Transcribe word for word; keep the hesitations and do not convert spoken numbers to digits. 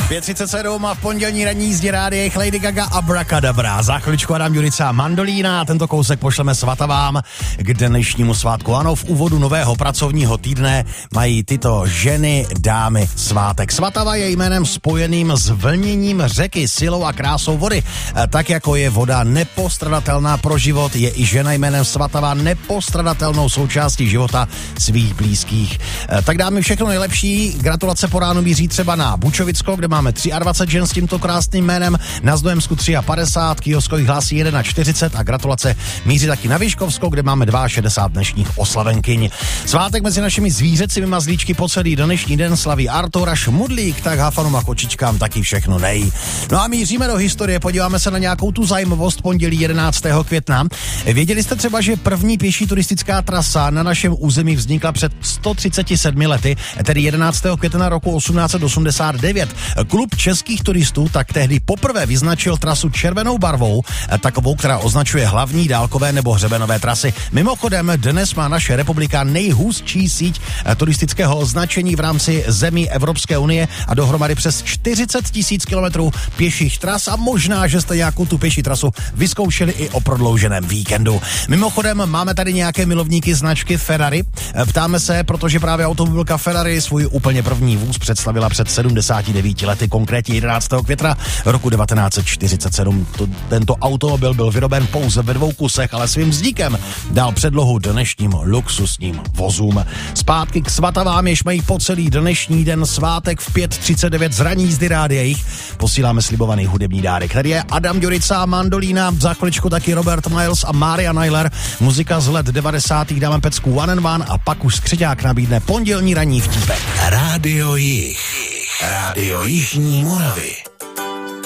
pět třicet sedm a v pondělní ranní jízdě rádiích Lady Gaga Abracadabra. Za chviličku Adam Ďurica Mandolína. Tento kousek pošleme svatavám k dnešnímu svátku. Ano, v úvodu nového pracovního týdne mají tyto ženy, dámy svátek. Svatava je jménem spojeným s vlněním řeky, silou a krásou vody. Tak jako je voda nepostradatelná pro život, je i žena jménem Svatava nepostradatelnou součástí života svých blízkých. Tak dámy, všechno nejlepší. Gratulace po ránu míří třeba na Bučovicko, kde máme dvacet tři žen s tímto krásným jménem, na Znojemsku padesát tři, Kyjovsko jich hlásí čtyřicet jedna a gratulace míří taky na Vyškovsko, kde máme šedesát dva dnešních oslavenkyň. Svátek mezi našimi zvířecími mazlíčky po celý dnešní den slaví Artur a Šmudlík, tak hafanům a kočičkám taky všechno nej. No a míříme do historie, podíváme se na nějakou tu zajímavost pondělí jedenáctého května. Věděli jste třeba, že první pěší turistická trasa na našem území vznikla před sto třiceti sedmi lety, tedy jedenáctého května roku osmnáct set osmdesát devět. Klub českých turistů tak tehdy poprvé vyznačil trasu červenou barvou, takovou, která označuje hlavní dálkové nebo hřebenové trasy. Mimochodem, dnes má naše republika nejhustší síť turistického označení v rámci zemí Evropské unie a dohromady přes čtyřicet tisíc kilometrů pěších tras a možná, že jste nějakou tu pěší trasu vyzkoušeli i o prodlouženém víkendu. Mimochodem, máme tady nějaké milovníky značky Ferrari. Ptáme se, protože právě automobilka Ferrari svůj úplně první vůz představila před sedmdesáti devíti lety, konkrétně jedenáctého května roku devatenáct set čtyřicet sedm. Tento automobil byl vyroben pouze ve dvou kusech, ale svým vznikem dal předlohu dnešním luxusním vozům. Zpátky k svatavám, jež mají po celý dnešní den svátek v pět třicet devět z ranní jízdy rádiích. Posíláme slibovaný hudební dárek, který je Adam Ďurica Mandolína, za chviličku taky Robert Miles a Maria Nyler. Muzika z let devadesátých dáme pecku One and One a pak už Skřeťák nabídne pondělní ranní vtípek. Rádio Jih. Rádio Jižní Moravy.